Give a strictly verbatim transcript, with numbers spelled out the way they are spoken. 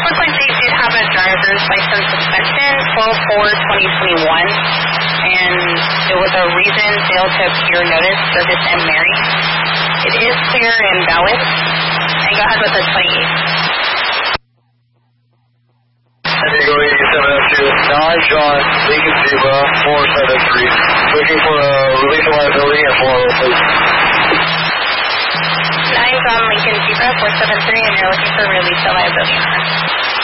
looks like they did have a driver's license suspension, twelve four twenty twenty-one, and it was a reason failed to appear notice, Fergus M. Mary. It is clear and valid, and go ahead with the twenty-eight. Diego eighty-seven F two, nine John, Lincoln Zebra, four seven three, looking for a release of liability and four oh, please. nine John, Lincoln Zebra, four seven three, and you're looking for release of liability.